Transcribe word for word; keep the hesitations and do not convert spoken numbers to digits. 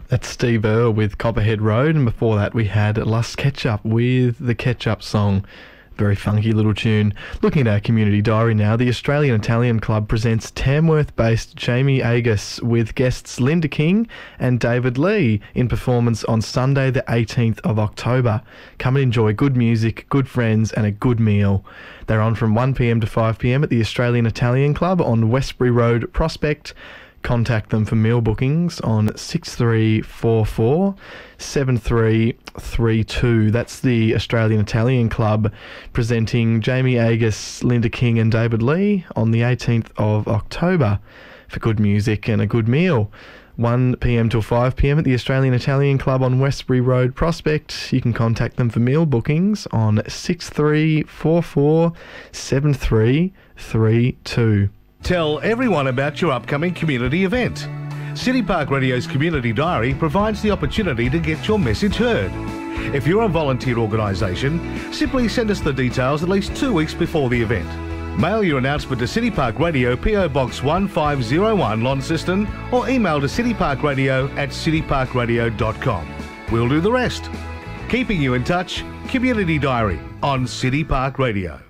That's Steve Earle with Copperhead Road, and before that we had Lust Ketchup with the Ketchup Song. Very funky little tune. Looking at our community diary now, the Australian Italian Club presents Tamworth-based Jamie Agus with guests Linda King and David Lee in performance on Sunday the eighteenth of October. Come and enjoy good music, good friends and a good meal. They're on from one p m to five p m at the Australian Italian Club on Westbury Road, Prospect. Contact them for meal bookings on six three four four, seven three three two. That's the Australian Italian Club presenting Jamie Agus, Linda King and David Lee on the eighteenth of October for good music and a good meal. one p m till five p m at the Australian Italian Club on Westbury Road, Prospect. You can contact them for meal bookings on six three four four, seven three three two. Tell everyone about your upcoming community event. City Park Radio's Community Diary provides the opportunity to get your message heard. If you're a volunteer organisation, simply send us the details at least two weeks before the event. Mail your announcement to City Park Radio, P O Box one five zero one, Launceston, or email to cityparkradio at cityparkradio dot com. We'll do the rest. Keeping you in touch, Community Diary on City Park Radio.